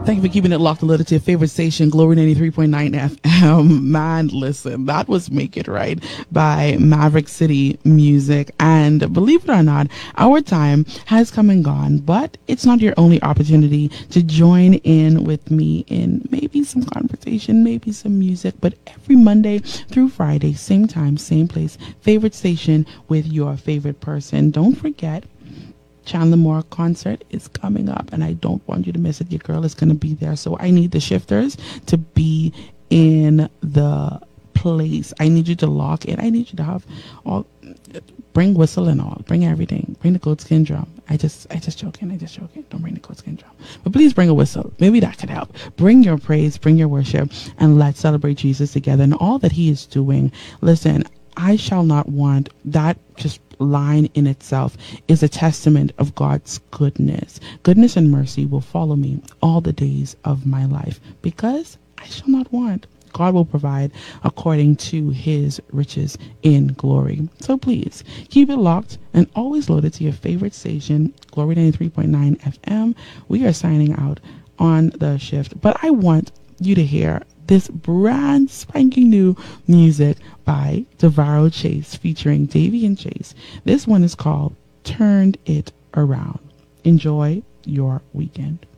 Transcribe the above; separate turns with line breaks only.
Thank you for keeping it locked and loaded to your favorite station, Glory 93.9 FM. Man, listen, that was Make It Right by Maverick City Music. And believe it or not, our time has come and gone, but it's not your only opportunity to join in with me in maybe some conversation, maybe some music, but every Monday through Friday, same time, same place, favorite station with your favorite person. Don't forget, Chandler Moore concert is coming up and I don't want you to miss it. Your girl is going to be there. So I need the shifters to be in the place. I need you to lock in. I need you to have all, bring whistle and all, bring everything, bring the goat skin drum. I just joking. Don't bring the goat skin drum, but please bring a whistle. Maybe that could help. Bring your praise, bring your worship, and let's celebrate Jesus together and all that he is doing. Listen, I shall not want. That just line in itself is a testament of God's goodness. Goodness and mercy will follow me all the days of my life because I shall not want. God will provide according to his riches in glory. So please keep it locked and always loaded to your favorite station, Glory 93.9 FM. We are signing out on the shift, but I want you to hear this brand spanking new music by Devaro Chase featuring Davy and Chase. This one is called Turned It Around. Enjoy your weekend.